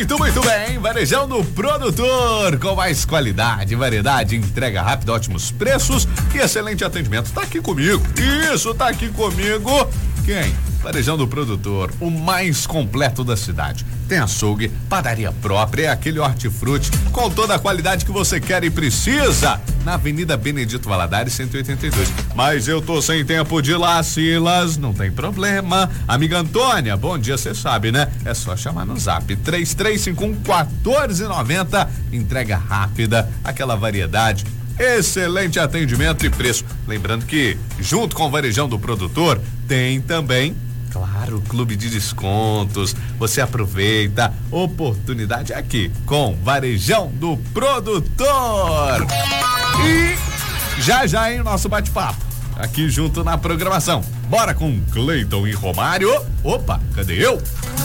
Muito bem. Varejão do Produtor, com mais qualidade, variedade, entrega rápida, ótimos preços e excelente atendimento. Tá aqui comigo. Isso, tá aqui comigo. Quem? Varejão do Produtor, o mais completo da cidade. Tem açougue, padaria própria, é aquele hortifruti com toda a qualidade que você quer e precisa. Na Avenida Benedito Valadares, 182. Mas eu tô sem tempo de ir lá, Silas, não tem problema. Amiga Antônia, bom dia, você sabe, né? É só chamar no zap 3351-1490. Entrega rápida, aquela variedade, excelente atendimento e preço. Lembrando que, junto com o Varejão do Produtor, tem também, claro, clube de descontos. Você aproveita, oportunidade aqui com Varejão do Produtor. E já hein, o nosso bate-papo aqui junto na programação. Bora com Cleiton e Romário. Opa, cadê eu?